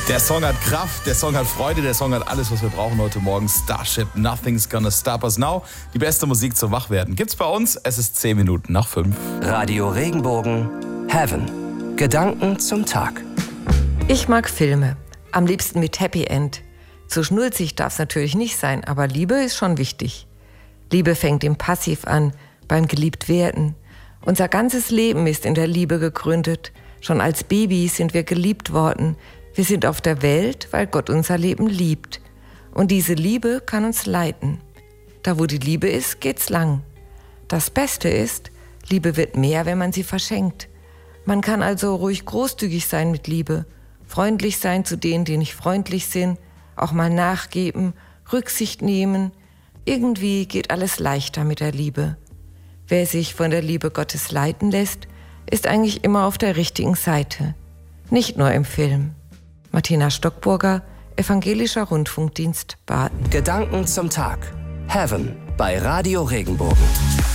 Der Song hat Kraft, der Song hat Freude, der Song hat alles, was wir brauchen heute Morgen. Starship, Nothing's Gonna Stop Us Now. Die beste Musik zum Wachwerden gibt's bei uns. Es ist 10 Minuten nach 5. Radio Regenbogen, Heaven. Gedanken zum Tag. Ich mag Filme. Am liebsten mit Happy End. So schnulzig darf es natürlich nicht sein, aber Liebe ist schon wichtig. Liebe fängt im Passiv an, beim Geliebtwerden. Unser ganzes Leben ist in der Liebe gegründet. Schon als Baby sind wir geliebt worden. Wir sind auf der Welt, weil Gott unser Leben liebt. Und diese Liebe kann uns leiten. Da, wo die Liebe ist, geht's lang. Das Beste ist, Liebe wird mehr, wenn man sie verschenkt. Man kann also ruhig großzügig sein mit Liebe, freundlich sein zu denen, die nicht freundlich sind, auch mal nachgeben, Rücksicht nehmen. Irgendwie geht alles leichter mit der Liebe. Wer sich von der Liebe Gottes leiten lässt, ist eigentlich immer auf der richtigen Seite. Nicht nur im Film. Martina Stockburger, Evangelischer Rundfunkdienst Baden. Gedanken zum Tag. Heaven bei Radio Regenbogen.